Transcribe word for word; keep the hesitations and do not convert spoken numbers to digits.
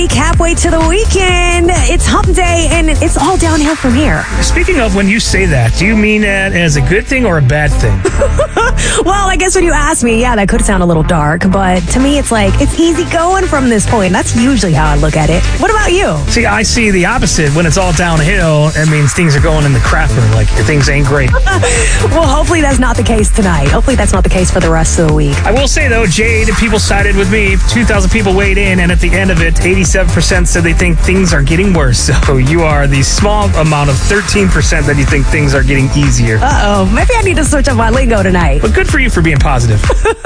Halfway to the weekend. It's hump day, and it's all downhill from here. Speaking of, when you say that, do you mean that as a good thing or a bad thing? Well, I guess when you ask me, yeah, that could sound a little dark, but to me, it's like, it's easy going from this point. That's usually how I look at it. What about you? See, I see the opposite. When it's all downhill, it means things are going in the crapper, like things ain't great. Well, hopefully that's not the case tonight. Hopefully that's not the case for the rest of the week. I will say, though, Jade, people sided with me. two thousand people weighed in, and at the end of it, eighty-seven percent said they think things are getting worse. So you are the small amount of thirteen percent that you think things are getting easier. Uh-oh. Maybe I need to switch up my lingo tonight. But good for you for being positive.